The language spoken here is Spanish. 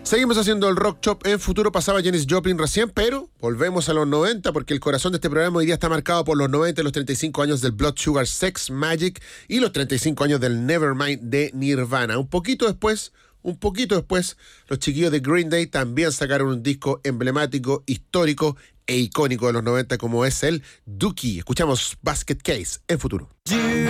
Seguimos haciendo el Rock Chop. En Futuro pasaba Janis Joplin recién, pero volvemos a los 90 porque el corazón de este programa hoy día está marcado por los 90 y los 35 años del Blood Sugar Sex Magic y los 35 años del Nevermind de Nirvana. Un poquito después, los chiquillos de Green Day también sacaron un disco emblemático, histórico e icónico de los 90 como es el Dookie. Escuchamos Basket Case en Futuro.